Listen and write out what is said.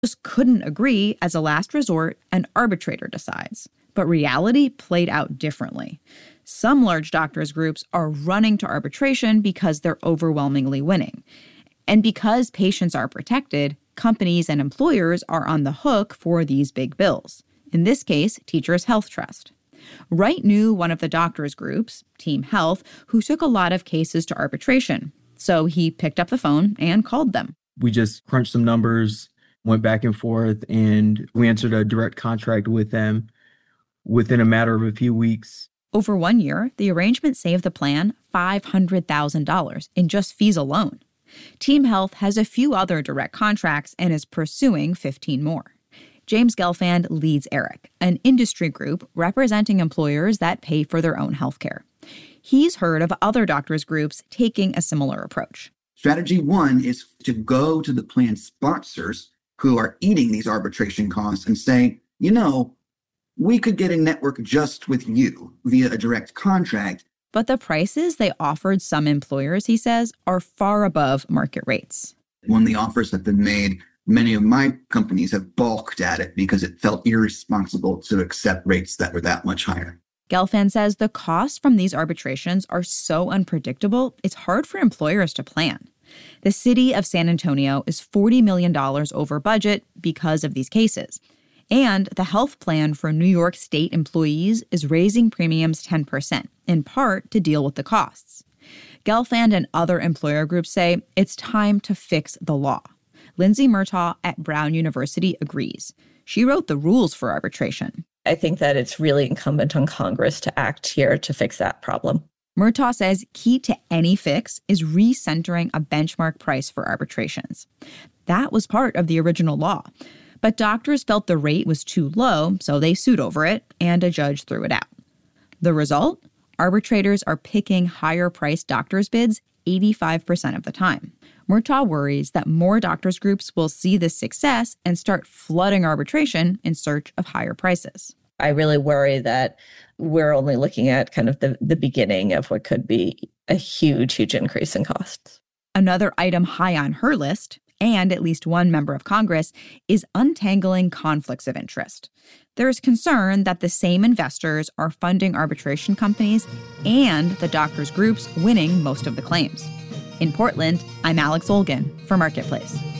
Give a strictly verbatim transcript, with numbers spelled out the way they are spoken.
Just couldn't agree. As a last resort, an arbitrator decides. But reality played out differently. Some large doctors' groups are running to arbitration because they're overwhelmingly winning. And because patients are protected, companies and employers are on the hook for these big bills. In this case, Teachers Health Trust. Wright knew one of the doctors' groups, Team Health, who took a lot of cases to arbitration. So he picked up the phone and called them. We just crunched some numbers, went back and forth, and we entered a direct contract with them within a matter of a few weeks. Over one year, the arrangement saved the plan five hundred thousand dollars in just fees alone. Team Health has a few other direct contracts and is pursuing fifteen more. James Gelfand leads ERIC, an industry group representing employers that pay for their own health care. He's heard of other doctors' groups taking a similar approach. Strategy one is to go to the plan sponsors who are eating these arbitration costs and say, you know, we could get a network just with you via a direct contract. But the prices they offered some employers, he says, are far above market rates. When the offers have been made, many of my companies have balked at it because it felt irresponsible to accept rates that were that much higher. Gelfand says the costs from these arbitrations are so unpredictable, it's hard for employers to plan. The city of San Antonio is forty million dollars over budget because of these cases. And the health plan for New York State employees is raising premiums ten percent, in part to deal with the costs. Gelfand and other employer groups say it's time to fix the law. Lindsay Murtaugh at Brown University agrees. She wrote the rules for arbitration. I think that it's really incumbent on Congress to act here to fix that problem. Murtaugh says key to any fix is recentering a benchmark price for arbitrations. That was part of the original law. But doctors felt the rate was too low, so they sued over it, and a judge threw it out. The result? Arbitrators are picking higher-priced doctors' bids eighty-five percent of the time. Murtaugh worries that more doctors' groups will see this success and start flooding arbitration in search of higher prices. I really worry that we're only looking at kind of the, the beginning of what could be a huge, huge increase in costs. Another item high on her list, and at least one member of Congress, is untangling conflicts of interest. There is concern that the same investors are funding arbitration companies and the doctors' groups winning most of the claims. In Portland, I'm Alex Olgin for Marketplace.